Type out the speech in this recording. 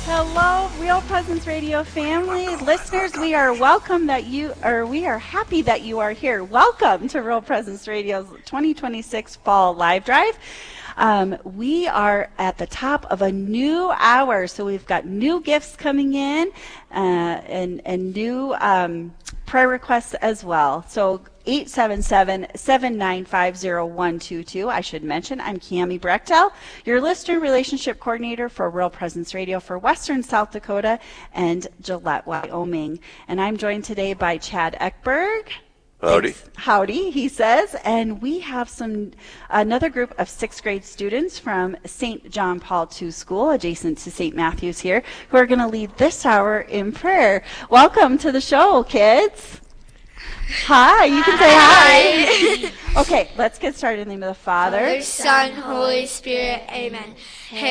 Hello, Real Presence Radio family. Listeners, we are happy that you are here. Welcome to Real Presence Radio's 2026 Fall Live Drive. We are at the top of a new hour, so we've got new gifts coming in and new prayer requests as well. So 877-795-0122. I should mention I'm Cami Brechtel, your listener relationship coordinator for Real Presence Radio for Western South Dakota and Gillette, Wyoming. And I'm joined today by Chad Eckberg. Howdy. Howdy, he says. And we have another group of 6th grade students from St. John Paul II School, adjacent to St. Matthew's here, who are going to lead this hour in prayer. Welcome to the show, kids. Hi, you can say hi. Okay, let's get started in the name of the Father, Son, Holy Spirit, amen.